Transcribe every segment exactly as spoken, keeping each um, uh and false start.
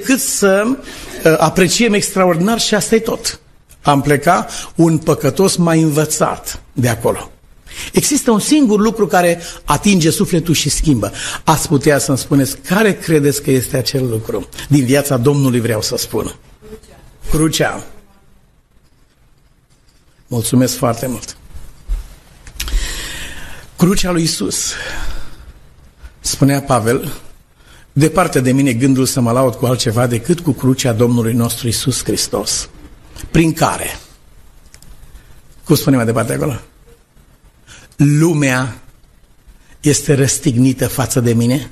decât să uh, apreciem extraordinar și asta e tot. Am plecat un păcătos mai învățat de acolo. Există un singur lucru care atinge sufletul și schimbă. Ați putea să-mi spuneți care credeți că este acel lucru? Din viața Domnului vreau să spun. Crucea. Crucea. Mulțumesc foarte mult. Crucea lui Iisus. Spunea Pavel, departe de mine gândul să mă laud cu altceva decât cu crucea Domnului nostru Iisus Hristos, prin care, cum spune mai departe acolo, lumea este răstignită față de mine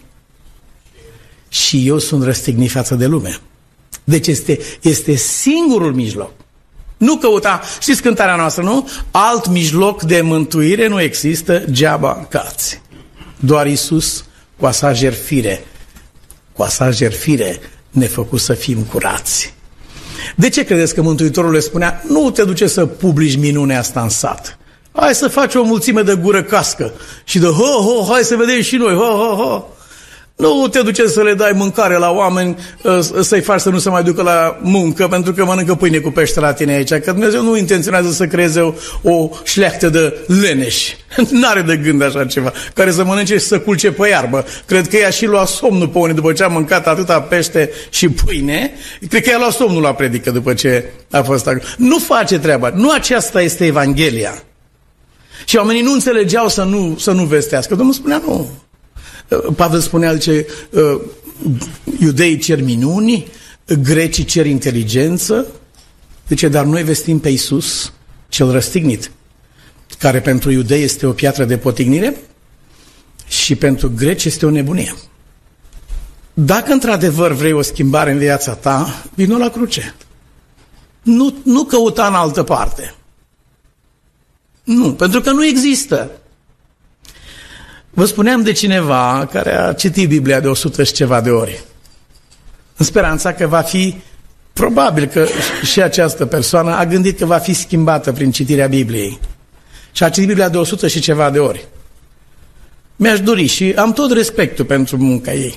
și eu sunt răstignit față de lume. Deci este, este singurul mijloc. Nu căuta, știți cântarea noastră, nu? Alt mijloc de mântuire nu există, geaba cați. Doar Iisus, cu a sa jertfire, cu a sa jertfire ne făcut să fim curați. De ce credeți că Mântuitorul le spunea, nu te duce să publici minunea asta în sat? Hai să faci o mulțime de gură cască și de ho, ho, hai să vedem și noi, ho, ho, ho. Nu te duce să le dai mâncare la oameni, să-i faci să nu se mai ducă la muncă, pentru că mănâncă pâine cu pește la tine aici, că Dumnezeu nu intenționează să creeze o, o șleachtă de leneși. N-are de gând așa ceva, care să mănânce și să culce pe iarbă. Cred că i-a și luat somnul pe unii după ce a mâncat atâta pește și pâine. Cred că i-a luat somnul la predică după ce a fost acolo. Nu face treaba. Nu aceasta este Evanghelia. Și oamenii nu înțelegeau să nu, să nu vestească. Domnul spunea nu. Pavel spunea, zice, iudeii cer minuni, grecii cer inteligență, zice, dar noi vestim pe Iisus, cel răstignit, care pentru iudei este o piatră de potignire și pentru greci este o nebunie. Dacă într-adevăr vrei o schimbare în viața ta, vino la cruce. Nu, nu căuta în altă parte. Nu, pentru că nu există. Vă spuneam de cineva care a citit Biblia de o sută și ceva de ori, în speranța că va fi, probabil că și această persoană a gândit că va fi schimbată prin citirea Bibliei. Și a citit Biblia de o sută și ceva de ori. Mi-aș dori și am tot respectul pentru munca ei.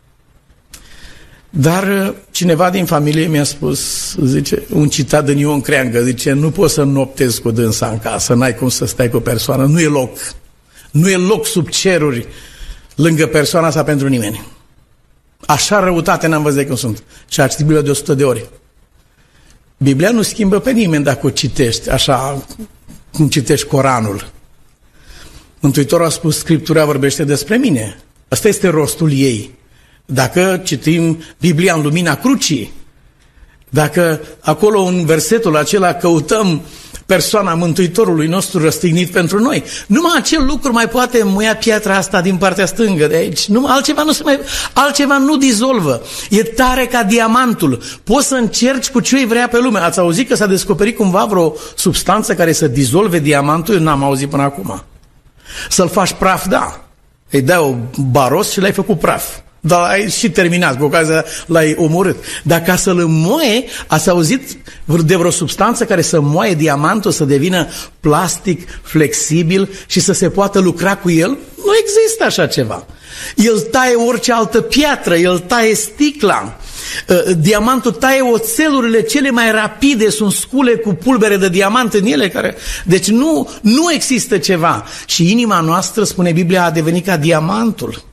Dar cineva din familie mi-a spus, zice, un citat din Ion Creangă, zice, nu poți să noptezi cu dânsa în casă, n-ai cum să stai cu persoană, nu e loc. Nu e loc sub ceruri lângă persoana asta pentru nimeni. Așa răutate n-am văzut de când sunt. Și a citit Biblia de o sută de ori. Biblia nu schimbă pe nimeni dacă o citești așa cum citești Coranul. Mântuitorul a spus, Scriptura vorbește despre mine. Asta este rostul ei. Dacă citim Biblia în lumina crucii, dacă acolo în versetul acela căutăm persoana Mântuitorului nostru răstignit pentru noi, numai acel lucru mai poate muia piatra asta din partea stângă de aici. Numai altceva nu se mai, altceva nu dizolvă. E tare ca diamantul. Poți să încerci cu ce vrea pe lume. Ați auzit că s-a descoperit cumva vreo substanță care să dizolve diamantul? Eu n-am auzit până acum. Să-l faci praf, da. Îi dai o baros și l-ai făcut praf. Dar ai și terminat, cu ocazia l-ai omorât. Dar ca să-l înmoaie, ați auzit de vreo substanță care să moaie diamantul, să devină plastic, flexibil și să se poată lucra cu el? Nu există așa ceva. El taie orice altă piatră, el taie sticla. Diamantul taie oțelurile cele mai rapide, sunt scule cu pulbere de diamant în ele. Care... Deci nu, nu există ceva. Și inima noastră, spune Biblia, a devenit ca diamantul.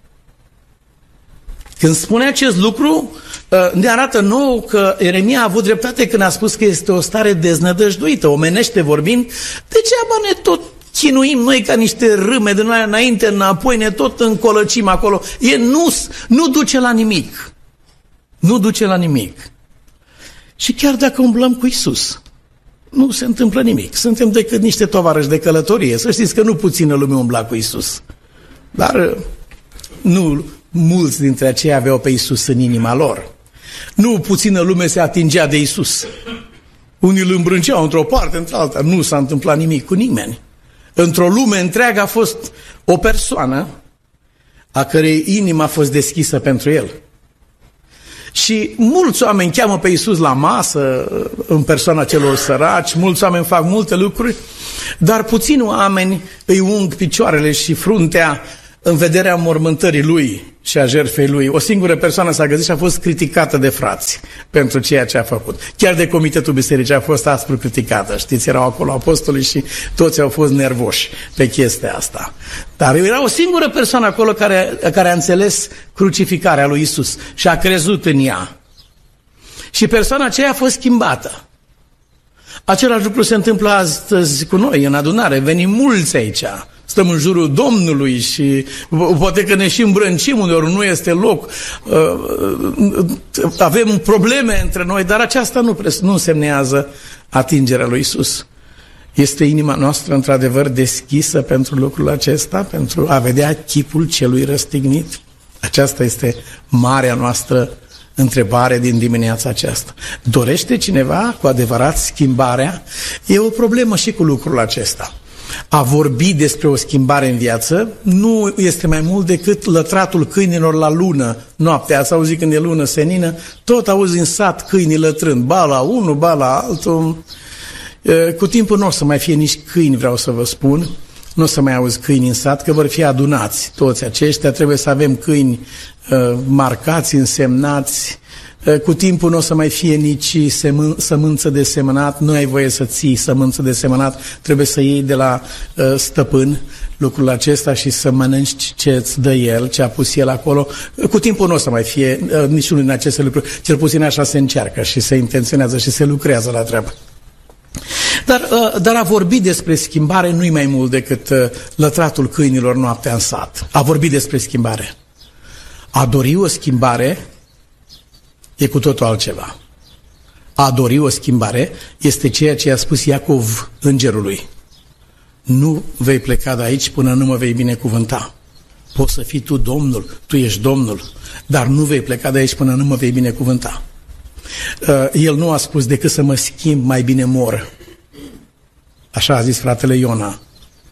Când spune acest lucru, ne arată nouă că Ieremia a avut dreptate când a spus că este o stare deznădăjduită, omenește vorbind. Degeaba ne tot chinuim noi ca niște râme de noi înainte, înapoi, ne tot încolăcim acolo. E, nu, nu duce la nimic. Nu duce la nimic. Și chiar dacă umblăm cu Iisus, nu se întâmplă nimic. Suntem decât niște tovarăși de călătorie. Să știți că nu puțină lume umbla cu Iisus. Dar nu... Mulți dintre aceia aveau pe Iisus în inima lor. Nu puțină lume se atingea de Iisus. Unii îl îmbrânceau într-o parte, într-alta. Nu s-a întâmplat nimic cu nimeni. Într-o lume întreagă a fost o persoană a cărei inima a fost deschisă pentru el. Și mulți oameni cheamă pe Iisus la masă în persoana celor săraci, mulți oameni fac multe lucruri, dar puțini oameni îi ung picioarele și fruntea în vederea mormântării lui. și a jertfei lui, o singură persoană s-a găsit și a fost criticată de frați pentru ceea ce a făcut. Chiar de comitetul bisericii a fost aspru criticată. Știți, erau acolo apostolii și toți au fost nervoși pe chestia asta. Dar era o singură persoană acolo care, care a înțeles crucificarea lui Iisus și a crezut în ea. Și persoana aceea a fost schimbată. Același lucru se întâmplă astăzi cu noi în adunare. Venim mulți aici. Stăm în jurul Domnului și poate că ne și îmbrâncim uneori, nu este loc. Avem probleme între noi, dar aceasta nu, nu însemnează atingerea lui Iisus. Este inima noastră într-adevăr deschisă pentru lucrul acesta, pentru a vedea chipul celui răstignit? Aceasta este marea noastră întrebare din dimineața aceasta. Dorește cineva cu adevărat schimbarea? E o problemă și cu lucrul acesta. A vorbi despre o schimbare în viață nu este mai mult decât lătratul câinilor la lună noaptea. Ați auzit când e lună senină? Tot auzi în sat câinii lătrând, ba la unul, ba la altul. Cu timpul nu o să mai fie nici câini, vreau să vă spun. Nu o să mai auzi câini în sat, că vor fi adunați toți aceștia. Trebuie să avem câini uh, marcați, însemnați. Uh, cu timpul nu o să mai fie nici semân- sămânță de semănat. Nu ai voie să ții sămânță de semănat. Trebuie să iei de la uh, stăpân lucrul acesta și să mănânci ce îți dă el, ce a pus el acolo. Uh, cu timpul nu o să mai fie uh, niciunul din aceste lucruri. Cel puțin așa se încearcă și se intenționează și se lucrează la treabă. Dar, dar a vorbi despre schimbare nu-i mai mult decât lătratul câinilor noaptea în sat. A vorbi despre schimbare. A dori o schimbare e cu totul altceva. A dori o schimbare este ceea ce a spus Iacov îngerului. Nu vei pleca de aici până nu mă vei binecuvânta. Poți să fii tu Domnul, tu ești Domnul, dar nu vei pleca de aici până nu mă vei binecuvânta. El nu a spus decât să mă schimb, mai bine mor. Așa a zis fratele Iona.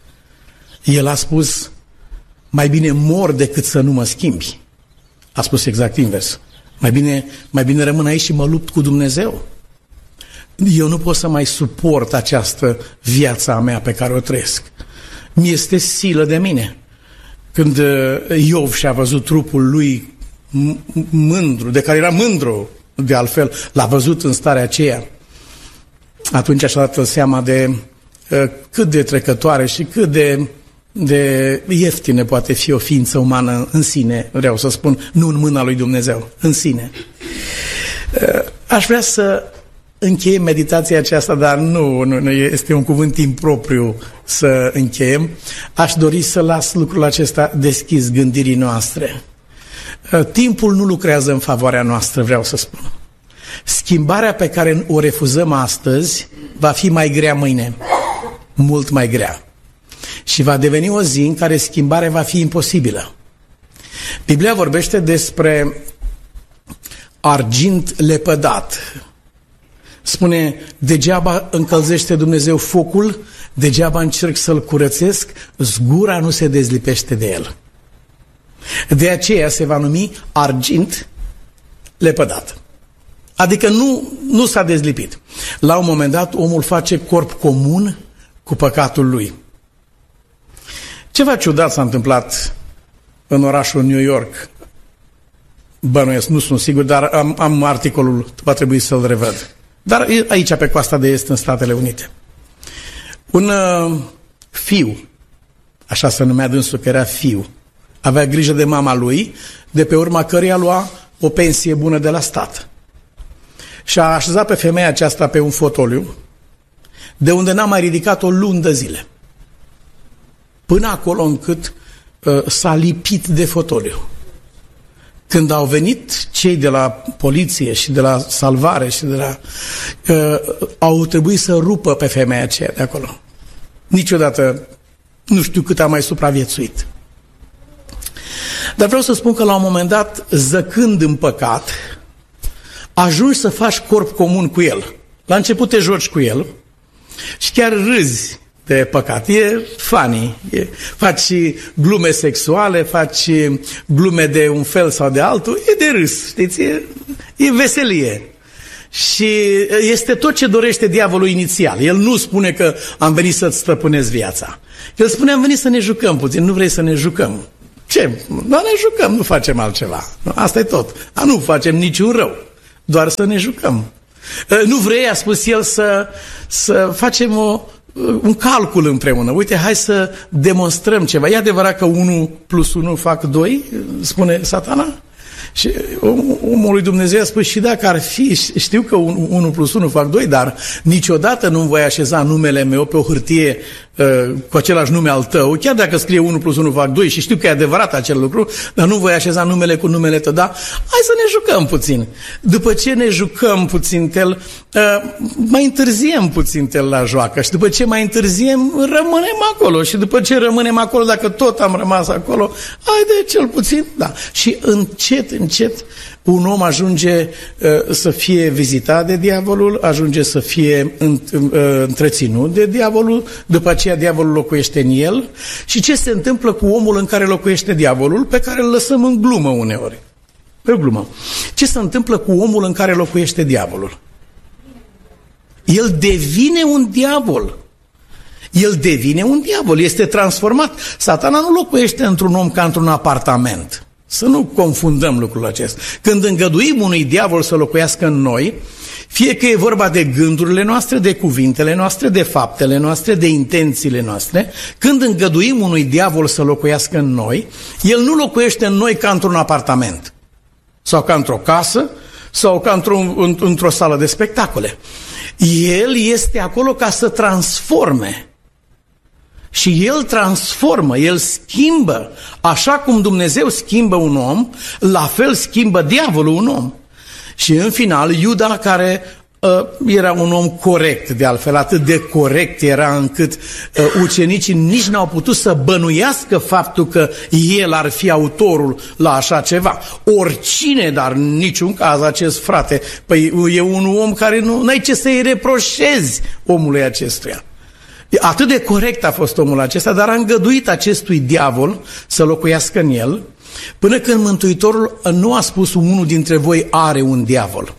El a spus, mai bine mor decât să nu mă schimbi. A spus exact invers. Mai bine, mai bine rămân aici și mă lupt cu Dumnezeu. Eu nu pot să mai suport această viață a mea pe care o trăiesc. Mi-este silă de mine. Când Iov și-a văzut trupul lui mândru, de care era mândru, de altfel, l-a văzut în starea aceea, atunci și-a dat seama de uh, cât de trecătoare și cât de, de ieftine poate fi o ființă umană în sine, vreau să spun, nu în mâna lui Dumnezeu, în sine. Uh, aș vrea să încheiem meditația aceasta, dar nu, nu, nu este un cuvânt impropriu să încheiem. Aș dori să las lucrul acesta deschis gândirii noastre. Uh, timpul nu lucrează în favoarea noastră, vreau să spun. Schimbarea pe care o refuzăm astăzi va fi mai grea mâine, mult mai grea. Și va deveni o zi în care schimbarea va fi imposibilă. Biblia vorbește despre argint lepădat. Spune, degeaba încălzește Dumnezeu focul, degeaba încerc să-l curățesc, zgura nu se dezlipește de el. De aceea se va numi argint lepădat. Adică nu, nu s-a dezlipit. La un moment dat, omul face corp comun cu păcatul lui. Ceva ciudat s-a întâmplat în orașul New York. Bănuiesc, nu sunt sigur, dar am, am articolul, va trebui să-l revăd. Dar aici, pe coasta de est, în Statele Unite. Un uh, fiu, așa se numea dânsul, că era fiu, avea grijă de mama lui, de pe urma căreia lua o pensie bună de la stat. Și a așezat pe femeia aceasta pe un fotoliu, de unde n-a mai ridicat o lună de zile. Până acolo încât uh, s-a lipit de fotoliu. Când au venit cei de la poliție și de la salvare și de la... Uh, au trebuit să rupă pe femeia aceea de acolo. Niciodată nu știu cât a mai supraviețuit. Dar vreau să spun că la un moment dat, zăcând în păcat, ajungi să faci corp comun cu el. La început te joci cu el și chiar râzi de păcat. E funny. E, faci glume sexuale, faci glume de un fel sau de altul. E de râs, știți? E, e veselie. Și este tot ce dorește diavolul inițial. El nu spune că am venit să-ți stăpânesc viața. El spune, am venit să ne jucăm puțin. Nu vrei să ne jucăm? Ce Ce? Dar ne jucăm, nu facem altceva. Asta e tot. Dar nu facem niciun rău, doar să ne jucăm. Nu vrei, a spus el, să, să facem o, un calcul împreună. Uite, hai să demonstrăm ceva. E adevărat că unu plus unu fac doi, spune Satana? Și omul lui Dumnezeu a spus, și dacă ar fi, știu că unu plus unu fac doi, dar niciodată nu voi așeza numele meu pe o hârtie uh, cu același nume al tău, chiar dacă scrie unu plus unu fac doi și știu că e adevărat acel lucru, dar nu voi așeza numele cu numele tău, da? Hai să ne jucăm puțin. După ce ne jucăm puțin tel, uh, mai întârziem puțin tel la joacă și după ce mai întârziem, rămânem acolo și după ce rămânem acolo, dacă tot am rămas acolo, haide cel puțin, da. Și încet, încet, un om ajunge uh, să fie vizitat de diavolul, ajunge să fie în, uh, întreținut de diavolul, după aceea diavolul locuiește în el. Și ce se întâmplă cu omul în care locuiește diavolul, pe care îl lăsăm în glumă uneori? Pe glumă. Ce se întâmplă cu omul în care locuiește diavolul? El devine un diavol. El devine un diavol, este transformat. Satana nu locuiește într-un om ca într-un apartament. Să nu confundăm lucrul acesta. Când îngăduim unui diavol să locuiască în noi, fie că e vorba de gândurile noastre, de cuvintele noastre, de faptele noastre, de intențiile noastre, când îngăduim unui diavol să locuiască în noi, el nu locuiește în noi ca într-un apartament, sau ca într-o casă, sau ca într-o, într-o sală de spectacole. El este acolo ca să transforme. Și el transformă, el schimbă. Așa cum Dumnezeu schimbă un om, la fel schimbă diavolul un om. Și în final, Iuda, care uh, era un om corect, de altfel atât de corect era încât uh, ucenicii nici n-au putut să bănuiască faptul că el ar fi autorul la așa ceva. Oricine, dar în niciun caz acest frate. Păi e un om care nu ai ce să-i reproșezi omului acestuia. Atât de corect a fost omul acesta, dar a îngăduit acestui diavol să locuiască în el, până când Mântuitorul nu a spus unul dintre voi are un diavol,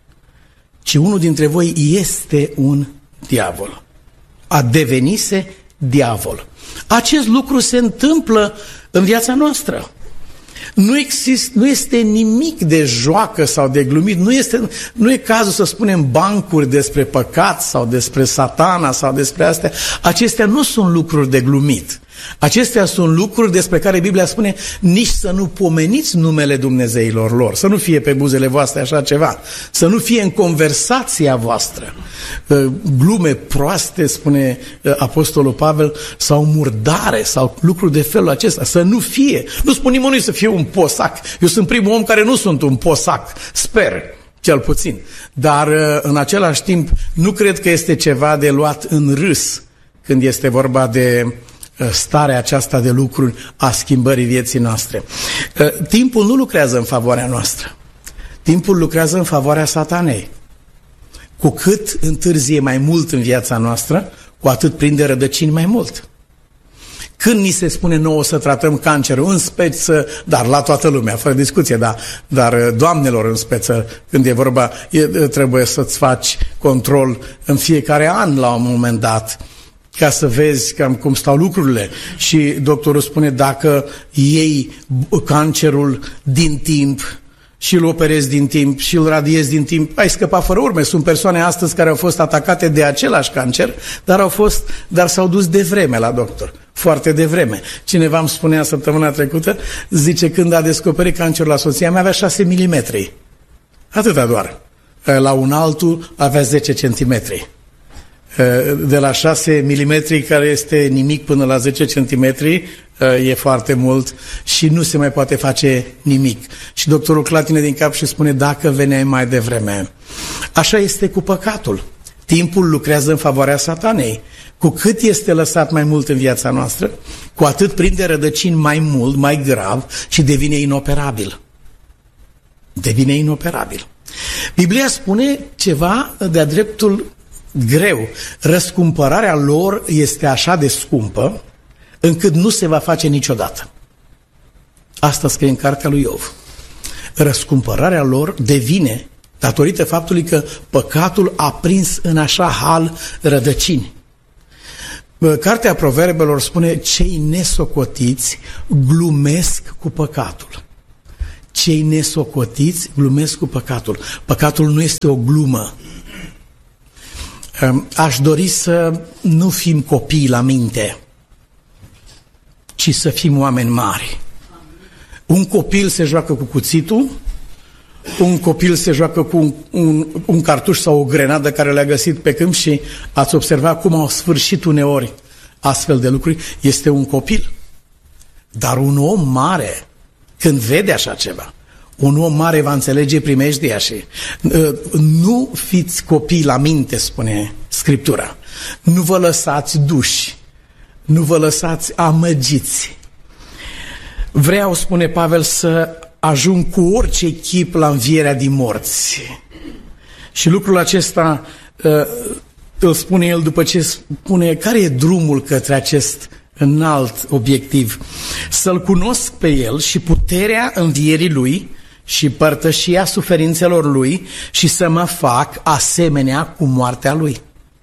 ci unul dintre voi este un diavol. A devenise diavol. Acest lucru se întâmplă în viața noastră. Nu, exist, nu este nimic de joacă sau de glumit, nu, este, nu e cazul să spunem bancuri despre păcat sau despre Satana sau despre astea. Acestea nu sunt lucruri de glumit. Acestea sunt lucruri despre care Biblia spune nici să nu pomeniți numele dumnezeilor lor, să nu fie pe buzele voastre așa ceva, să nu fie în conversația voastră glume proaste, spune Apostolul Pavel, sau murdare sau lucruri de felul acesta, să nu fie. Nu spun nimănui să fie un posac. Eu sunt primul om care nu sunt un posac, sper, cel puțin. Dar în același timp nu cred că este ceva de luat în râs când este vorba de starea aceasta de lucruri a schimbării vieții noastre. Timpul nu lucrează în favoarea noastră. Timpul lucrează în favoarea Satanei. Cu cât întârzie mai mult în viața noastră, cu atât prinde rădăcini mai mult. Când ni se spune nouă să tratăm cancerul, în speță, dar la toată lumea, fără discuție, dar, dar doamnelor în speță, când e vorba, e, trebuie să-ți faci control în fiecare an la un moment dat, ca să vezi cam cum stau lucrurile. Și doctorul spune, dacă iei cancerul din timp și îl operezi din timp și îl radiezi din timp, ai scăpat fără urme. Sunt persoane astăzi care au fost atacate de același cancer, dar au fost, dar s-au dus de vreme la doctor. Foarte devreme. Cineva îmi spunea săptămâna trecută, zice, când a descoperit cancerul la soția mea, avea șase milimetri. Atâta doar. La un altul avea zece centimetri. De la șase milimetri, care este nimic, până la zece centimetri, e foarte mult și nu se mai poate face nimic. Și doctorul clatine din cap și spune, dacă veneai mai devreme. Așa este cu păcatul. Timpul lucrează în favoarea Satanei. Cu cât este lăsat mai mult în viața noastră, cu atât prinde rădăcini mai mult, mai grav și devine inoperabil. Devine inoperabil. Biblia spune ceva de-a dreptul greu. Răscumpărarea lor este așa de scumpă încât nu se va face niciodată. Asta scrie în cartea lui Iov. Răscumpărarea lor devine datorită faptului că păcatul a prins în așa hal rădăcini. Cartea Proverbelor spune: cei nesocotiți glumesc cu păcatul. Cei nesocotiți glumesc cu păcatul. Păcatul nu este o glumă. Aș dori să nu fim copii la minte, ci să fim oameni mari. Un copil se joacă cu cuțitul, un copil se joacă cu un, un, un cartuș sau o grenadă care le-a găsit pe câmp și ați observat cum au sfârșit uneori astfel de lucruri. Este un copil. Dar un om mare, când vede așa ceva, un om mare va înțelege primejdia și uh, nu fiți copii la minte, spune Scriptura. Nu vă lăsați duși, nu vă lăsați amăgiți. Vreau, spune Pavel, să ajung cu orice chip la învierea din morți. Și lucrul acesta uh, îl spune el după ce spune care e drumul către acest înalt obiectiv. Să-L cunosc pe El și puterea învierii Lui și părtășia suferințelor Lui și să mă fac asemenea cu moartea Lui.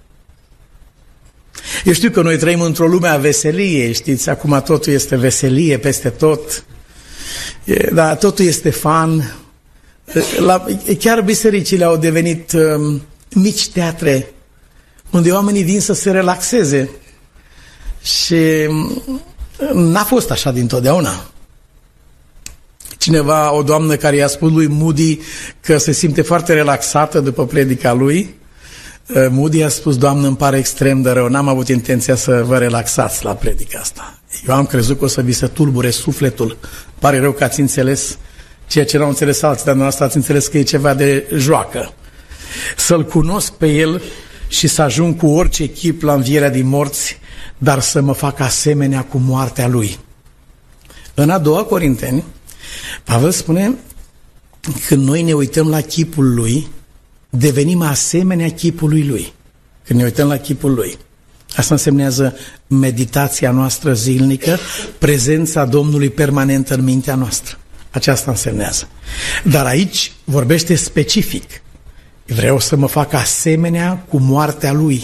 Eu știu că noi trăim într-o lume a veseliei, știți, acum totul este veselie peste tot, dar totul este fan. La, chiar bisericile au devenit um, mici teatre unde oamenii vin să se relaxeze și n-a fost așa dintotdeauna. Cineva, o doamnă care i-a spus lui Moody că se simte foarte relaxată după predica lui, Moody a spus: Doamnă, îmi pare extrem de rău, n-am avut intenția să vă relaxați la predica asta. Eu am crezut că o să vi se tulbure sufletul. Pare rău că ați înțeles ceea ce n-au înțeles alții, dar dumneavoastră ați înțeles că e ceva de joacă. Să-L cunosc pe El și să ajung cu orice chip la învierea din morți, dar să mă fac asemenea cu moartea Lui. În a doua Corinteni, Pavel spune: când noi ne uităm la chipul Lui, devenim asemenea chipului Lui. Când ne uităm la chipul Lui. Asta însemnează meditația noastră zilnică, prezența Domnului permanentă în mintea noastră. Aceasta însemnează. Dar aici vorbește specific. Vreau să mă fac asemenea cu moartea Lui.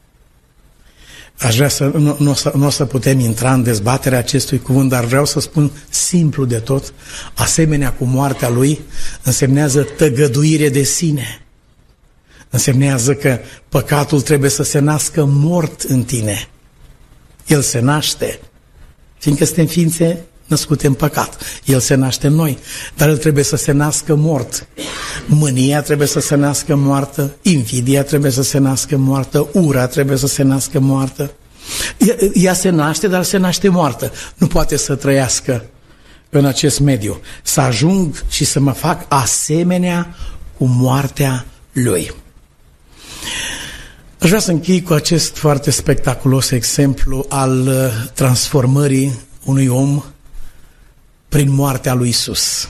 Aș vrea să nu, nu, o să, nu o să putem intra în dezbaterea acestui cuvânt, dar vreau să spun simplu de tot: asemenea cu moartea Lui însemnează tăgăduire de sine. Însemnează că păcatul trebuie să se nască mort în tine. El se naște, fiindcă suntem ființe născute în păcat. El se naște în noi, dar el trebuie să se nască mort. Mânia trebuie să se nască moartă, invidia trebuie să se nască moartă, ura trebuie să se nască moartă. Ea, ea se naște, dar se naște moartă. Nu poate să trăiască în acest mediu. Să ajung și să mă fac asemenea cu moartea Lui. Aș vrea să închei cu acest foarte spectaculos exemplu al transformării unui om prin moartea lui Iisus.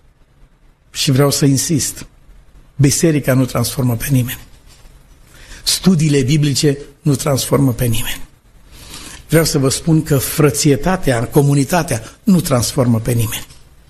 Și vreau să insist: biserica nu transformă pe nimeni. Studiile biblice nu transformă pe nimeni. Vreau să vă spun că frățietatea, comunitatea nu transformă pe nimeni.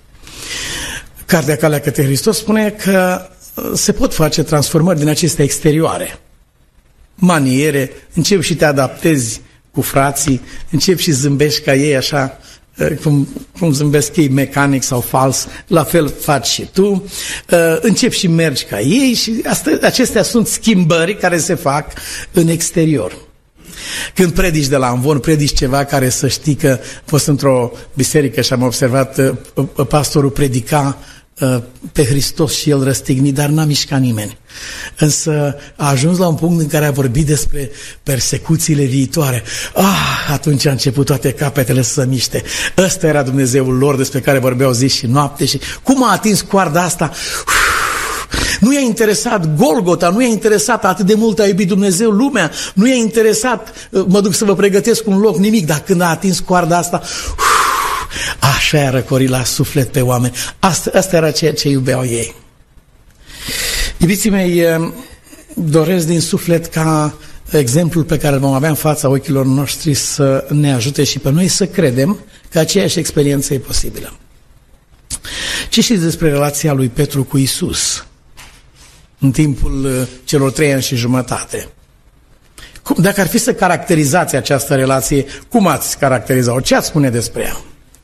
Cartea Calea către Hristos spune că se pot face transformări din acestea exterioare. Maniere, începi și te adaptezi cu frații, începi și zâmbești ca ei așa, cum, cum zâmbesc ei mecanic sau fals, la fel faci și tu, începi și mergi ca ei și astea, acestea sunt schimbări care se fac în exterior. Când predici de la amvon, predici ceva care să știi că a fost într-o biserică și am observat pastorul predica pe Hristos și el răstignit, dar n-a mișcat nimeni. Însă a ajuns la un punct în care a vorbit despre persecuțiile viitoare. Ah, atunci a început toate capetele să se miște. Ăsta era Dumnezeul lor despre care vorbeau zi și noapte și cum a atins coarda asta? Uf, nu i-a interesat Golgota, nu i-a interesat atât de mult a iubit Dumnezeu lumea, nu i-a interesat mă duc să vă pregătesc un loc, nimic, dar când a atins coarda asta, uf, așa i-a răcorit la suflet pe oameni. Asta, asta era ceea ce iubeau ei. Iubiții mei, doresc din suflet ca exemplul pe care îl vom avea în fața ochilor noștri să ne ajute și pe noi să credem că aceeași experiență e posibilă. Ce știți despre relația lui Petru cu Iisus în timpul celor trei ani și jumătate? Cum, dacă ar fi să caracterizați această relație, cum ați caracteriza-o? Ce ați spune despre ea?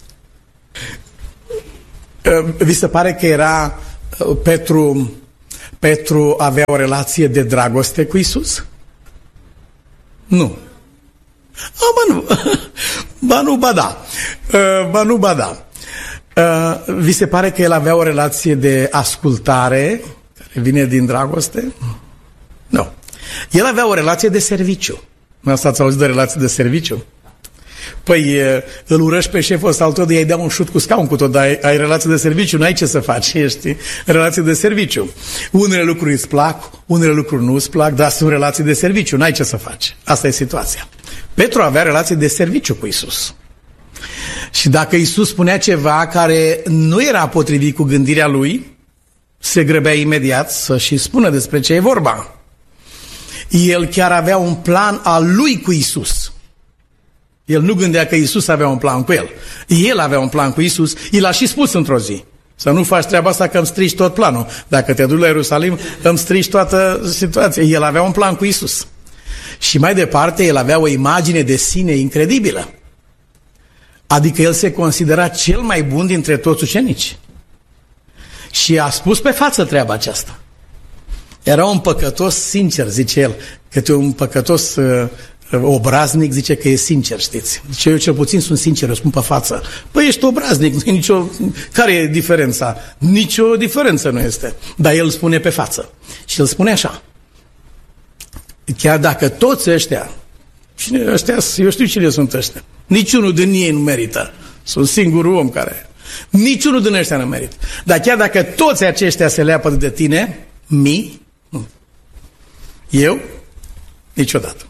Vi se pare că era Petru, Petru avea o relație de dragoste cu Iisus? Nu. A, ba nu. Ba nu, ba da. Ba nu, ba da. Vi se pare că el avea o relație de ascultare care vine din dragoste? Nu. El avea o relație de serviciu. Asta ați auzit de relație de serviciu? Păi îl urăști pe șeful ăsta, al tău de i-ai dea un șut cu scaun cu tot, dar ai, ai relație de serviciu, n-ai ce să faci, ești în relație de serviciu. Unele lucruri îți plac, unele lucruri nu îți plac, dar sunt relații de serviciu, n-ai ce să faci. Asta e situația. Petru avea relație de serviciu cu Iisus. Și dacă Iisus spunea ceva care nu era potrivit cu gândirea lui, se grăbea imediat să și spună despre ce e vorba. El chiar avea un plan al lui cu Iisus. El nu gândea că Iisus avea un plan cu el. El avea un plan cu Iisus. El a și spus într-o zi: să nu faci treaba asta că îmi strici tot planul. Dacă te duci la Ierusalim, îmi strici toată situația. El avea un plan cu Iisus. Și mai departe, el avea o imagine de sine incredibilă. Adică el se considera cel mai bun dintre toți ucenici. Și a spus pe față treaba aceasta. Era un păcătos sincer, zice el. Câte un păcătos uh, obraznic zice că e sincer, știți. Zice, eu cel puțin sunt sincer, eu spun pe față. Păi ești obraznic, nu e nicio... Care e diferența? Nicio diferență nu este. Dar el spune pe față. Și el spune așa: chiar dacă toți ăștia, cine ăștia, eu știu cine sunt ăștia, niciunul din ei nu merită. Sunt singurul om care... Niciunul din ăștia nu merită. Dar chiar dacă toți aceștia se leapă de tine, mi, nu. Eu, niciodată.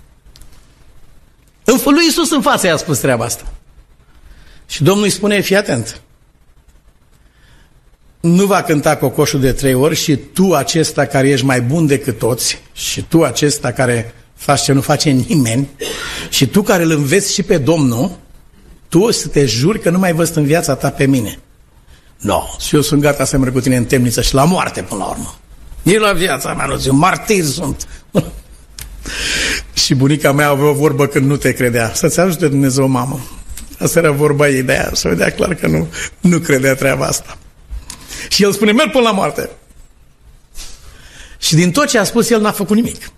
Lui Iisus în față i-a spus treaba asta. Și Domnul îi spune: fii atent. Nu va cânta cocoșul de trei ori și tu acesta care ești mai bun decât toți, și tu acesta care faci ce nu face nimeni, și tu care îl înveți și pe Domnul, tu o să te juri că nu mai văzut în viața ta pe mine. Nu, no. Și eu sunt gata să merg cu tine în temniță și la moarte până la urmă. Nici la viața mea nu zi, martir sunt. Și bunica mea avea o vorbă când nu te credea: să-ți ajute Dumnezeu, mamă. Asta era vorba ei, de aia se vedea clar că nu, nu credea treaba asta. Și el spune: merg până la moarte. Și din tot ce a spus, el n-a făcut nimic.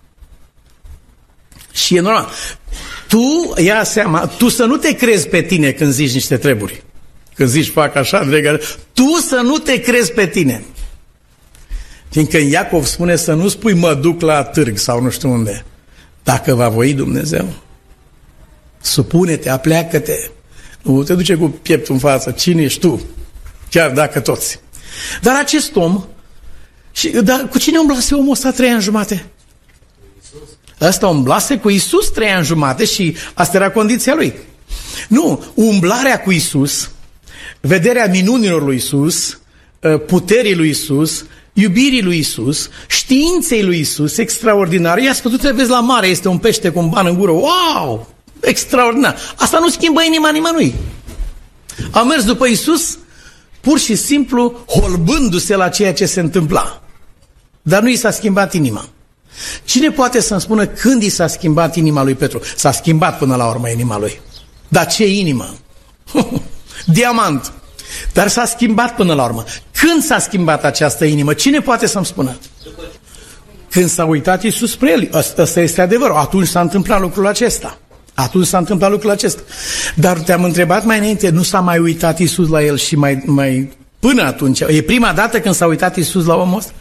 Și e normal. Tu, ia seama, tu să nu te crezi pe tine când zici niște treburi. Când zici fac așa, dregă, tu să nu te crezi pe tine. Fiindcă Iacov spune să nu spui mă duc la târg sau nu știu unde. Dacă va voi Dumnezeu, supune-te, apleacă-te. Nu te duce cu pieptul în față. Cine ești tu? Chiar dacă toți. Dar acest om, și, dar cu cine umblase omul ăsta trei ani jumate? Ăsta umblase cu Iisus trei ani jumate și asta era condiția lui. Nu, umblarea cu Iisus, vederea minunilor lui Iisus, puterii lui Iisus, iubirii lui Iisus, științei lui Iisus, extraordinar. Ia spune, tu te vezi la mare, este un pește cu un ban în gură. Wow! Extraordinar. Asta nu schimbă inima nimănui. A mers după Iisus pur și simplu holbându-se la ceea ce se întâmpla. Dar nu i s-a schimbat inima. Cine poate să-mi spună când i s-a schimbat inima lui Petru? S-a schimbat până la urmă inima lui. Dar ce inimă? Diamant. Dar s-a schimbat până la urmă. Când s-a schimbat această inimă? Cine poate să-mi spună? Când s-a uitat Iisus spre el. Ăsta este adevărul. Atunci s-a întâmplat lucrul acesta. Atunci s-a întâmplat lucrul acesta. Dar te-am întrebat mai înainte, nu s-a mai uitat Iisus la el și mai, mai până atunci? E prima dată când s-a uitat Iisus la omul ăsta?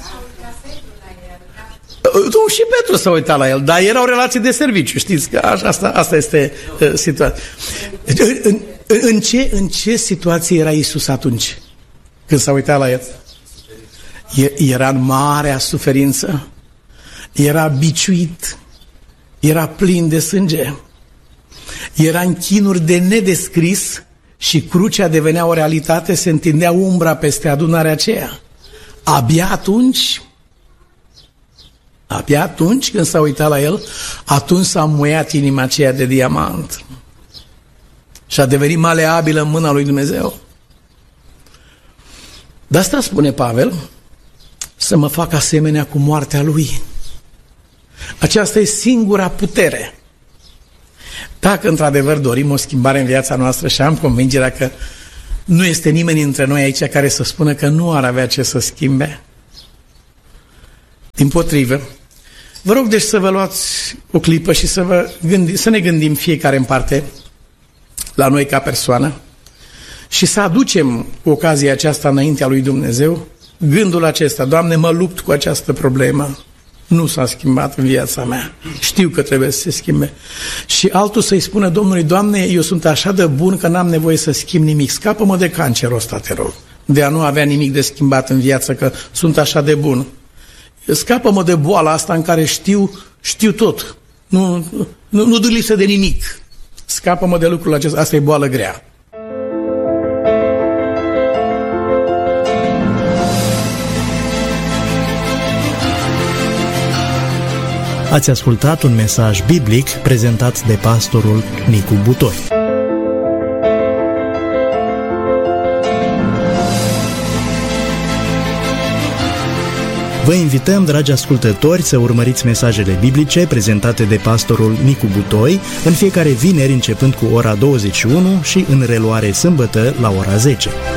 Tu și Petru s-a uitat la el, dar era o relație de serviciu, știți că asta, asta este uh, situația. În, în, ce, în ce situație era Iisus atunci când s-a uitat la el? Era în marea suferință, era biciuit, era plin de sânge, era în chinuri de nedescris și crucea devenea o realitate, se întindea umbra peste adunarea aceea. Abia atunci... Abia atunci când s-a uitat la el, atunci s-a muiat inima aceea de diamant și a devenit maleabilă în mâna lui Dumnezeu. De asta spune Pavel, să mă fac asemenea cu moartea lui. Aceasta e singura putere. Dacă într-adevăr dorim o schimbare în viața noastră și am convingerea că nu este nimeni dintre noi aici care să spună că nu ar avea ce să schimbe, dimpotrivă, vă rog deci să vă luați o clipă și să, vă gândi, să ne gândim fiecare în parte la noi ca persoană și să aducem cu ocazia aceasta înaintea lui Dumnezeu gândul acesta: Doamne, mă lupt cu această problemă, nu s-a schimbat în viața mea, știu că trebuie să se schimbe. Și altul să-i spună Domnului: Doamne, eu sunt așa de bun că n-am nevoie să schimb nimic, scapă-mă de cancerul ăsta, te rog, de a nu avea nimic de schimbat în viață, că sunt așa de bun. Scapă-mă de boala asta în care știu, știu tot, nu, nu, nu duc lipsă de nimic. Scapă-mă de lucrul acesta, asta e boală grea. Ați ascultat un mesaj biblic prezentat de pastorul Nicu Butoi. Vă invităm, dragi ascultători, să urmăriți mesajele biblice prezentate de pastorul Nicu Butoi în fiecare vineri începând cu ora douăzeci și unu și în reluare sâmbătă la ora zece.